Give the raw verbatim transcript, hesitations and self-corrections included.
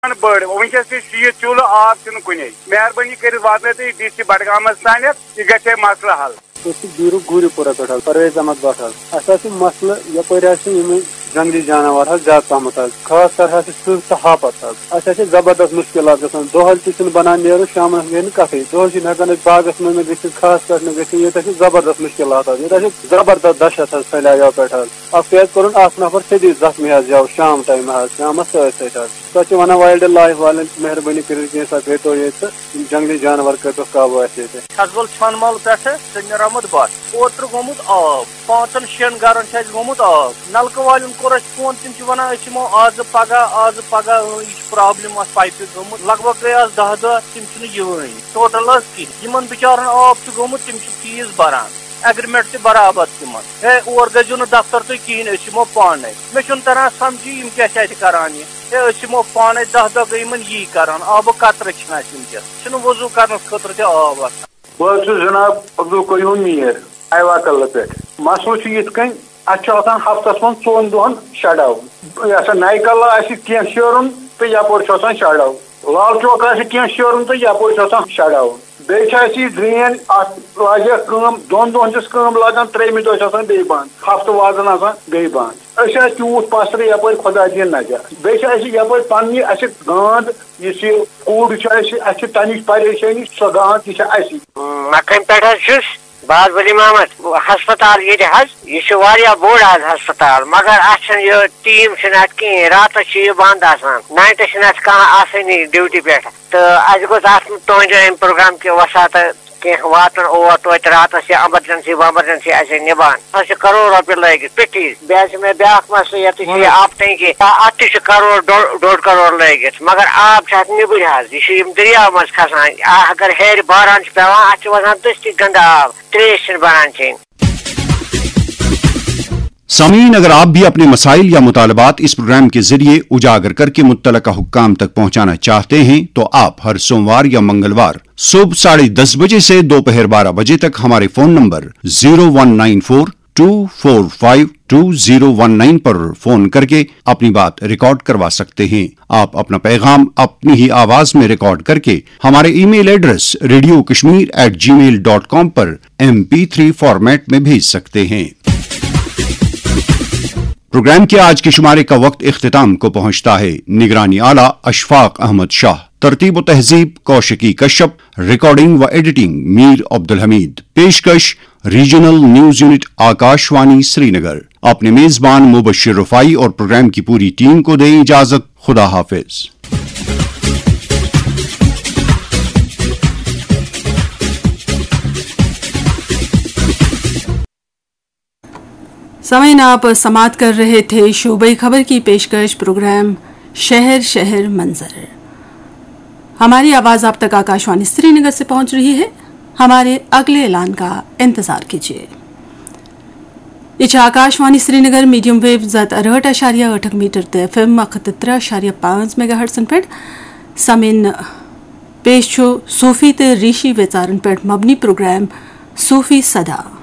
بڑ ونکس شیت چولہ آب تہ کن مہربانی کر واتن تھی ڈی سی بڈگامس تان یہ گھے مسئلہ حل بیرو گوری پورہ پہ پرویز احمد بٹ اہس مسئلہ یپر جنگلی جانور زیادہ پہم خاص کر سر تو ہاپت اہس زبردست مشکلات گھان دہل تہ بنان نیرو شام گئی کتھے دہل ہکان باغس من گھت خاص کر گھت زبردست مشکلات یہ زبردست دہشت پھیلے یو پہ اخ کورن اخ نفر سیدھی زخمی حظ یو شام ٹائم شام ست ست سو ونان وائلڈ لائف والن مہربانی کر سا بیٹو یہ جنگلی جانور کرو قابو اہس حضبل چھن مل پہ سمیر احمد بٹ اوتر گومت آب پانچن شین گرن گومت آب نلکہ والن کور اس فون تم ونان ہمو آز پگہ آز پگہ یہ پرابلم ات پائپہ گمت لگ بھگ گئی آز دہ دہ تم یہ ٹوٹل کھین بچارن آب گومت تم فیس بران ایگریمنٹ تہ برابر تم ہے اور گزو نا دفتر تھی کہین اسمو پانے مے تران سمجھی یم کیا کران یہ اسمو پانے دہ دہ گئی یہ کران آب قطرہ ونکس وضو کرنس خاطر تہ آب بہت جناب عبدالقیوم میر ایوا کل پہ مسلہ یہ کن اتنا ہفتس من ژون دہن شڈو یہ نئی کل کی شیرن تو یپور شڈو لال چوک کی شیرن تو یپور شڈو بیٚیہِ ڈرین ات واقع دون دہن چس لاگان ترٛیٚیمہِ دۄہ آسان بیٚیہِ بند ہفتہٕ وادن آسان بیٚیہِ بند أسۍ تیوٗت پسرٕ یپٲرۍ خۄدا دِیِن نظر بیٚیہِ چھِ اَسہِ یپٲرۍ پننہِ اَسہِ گانٛد یُس یہِ کوٗر چھُ اَسہِ اَسہِ چھِ تمِچ پریشٲنی سۄ گانٛد تہِ چھِ اَسہِ مکن پٮ۪ٹھ حظ چھُس بہٕ حظ ولی محمد ہسپتال ییٚتہِ حظ یہِ چھُ واریاہ بوٚڑ حظ ہسپتال مگر اتھ چھنہٕ یہِ ٹیٖم چھُنہٕ اتھ کِہیٖنۍ راتس چھُ یہِ بند آسان نایٹس چھنہٕ اتھ کانٛہہ آسٲنی ڈیوٹی پٮ۪ٹھ تہٕ اَسہِ گوٚژھ اتھ تُہنٛدِ امہِ پروگرام کہِ وساتہٕ کینٛہہ واتن اور توتہِ راتس یہ ایمرجنسی ویمرجنسی اَسہِ نِبان اتھ چھِ کرور رۄپیہِ لٲگِتھ پیٹھِس بیٚیہِ حظ چھِ مےٚ بیٛاکھ مسلہٕ ییٚتہِ چھِ یہِ آب ٹینکی اتھ تہِ چھِ کرور ڈۄڑ کرور لٲگِتھ مگر آب چھِ اتھ نِبٕرۍ حظ یہِ چھُ یِم دٔریاو منٛز کھسان اگر ہیرِ باران چھُ پیوان اتھ چھُ وسان دٔستی گنٛدٕ آب تریش چھِنہٕ بنان چیٚنۍ. سامعین اگر آپ بھی اپنے مسائل یا مطالبات اس پروگرام کے ذریعے اجاگر کر کے متعلقہ حکام تک پہنچانا چاہتے ہیں تو آپ ہر سوموار یا منگلوار صبح ساڑھے دس بجے سے دوپہر بارہ بجے تک ہمارے phone number zero one nine four to four five to zero one nine per phone کر کے اپنی بات ریکارڈ کروا سکتے ہیں. آپ اپنا پیغام اپنی ہی آواز میں ریکارڈ کر کے ہمارے ای mail address radio Kashmir at G mile dot com per M P three format میں بھیج سکتے ہیں. پروگرام کے آج کے شمارے کا وقت اختتام کو پہنچتا ہے. نگرانی اعلیٰ اشفاق احمد شاہ، ترتیب و تہذیب کوشکی کشپ، ریکارڈنگ و ایڈیٹنگ میر عبدالحمید، پیشکش ریجنل نیوز یونٹ آکاش وانی سری نگر. اپنے میزبان مبشر رفائی اور پروگرام کی پوری ٹیم کو دیں اجازت. خدا حافظ. سامعین آپ سماعت کر رہے تھے شعبۂ خبر کی پیشکش پروگرام شہر شہر منظر. ہماری آواز آپ تک آکاشوانی سری نگر سے پہنچ رہی ہے. ہمارے اگلے اعلان کا انتظار کیجیے. یہ آکاشوانی سری نگر میڈیم ویو زد ارہٹ اشاریہ اٹھک میٹر تے ایف ایم اکھ ترہ اشاریہ پانچ میگا ہرٹزن پہ سامعین پیش چھو صوفی تے ریشی ویچارن پہ مبنی پروگرام صوفی صدا.